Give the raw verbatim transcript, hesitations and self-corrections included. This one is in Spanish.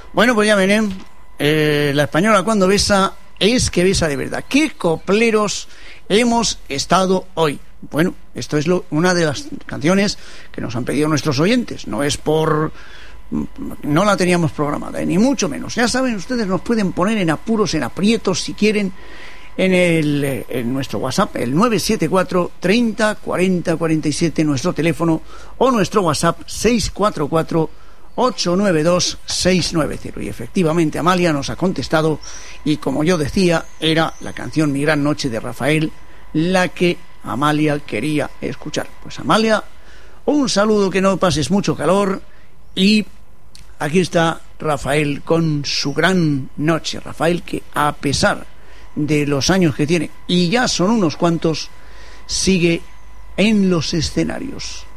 Bueno, pues ya ven, eh, la española cuando besa es que besa de verdad. ¿Qué copleros hemos estado hoy? Bueno, esto es lo, una de las canciones que nos han pedido nuestros oyentes. No es por... no la teníamos programada, eh, ni mucho menos. Ya saben, ustedes nos pueden poner en apuros, en aprietos, si quieren, en, el, en nuestro WhatsApp, el nueve siete cuatro, treinta, cuarenta, cuarenta y siete, nuestro teléfono, o nuestro WhatsApp seis cuatro cuatro, ocho nueve dos, seis nueve cero. Y efectivamente Amalia nos ha contestado, y como yo decía, era la canción Mi Gran Noche de Rafael la que Amalia quería escuchar. Pues Amalia, un saludo, que no pases mucho calor, y aquí está Rafael con su Gran Noche. Rafael, que a pesar de los años que tiene, y ya son unos cuantos, sigue en los escenarios.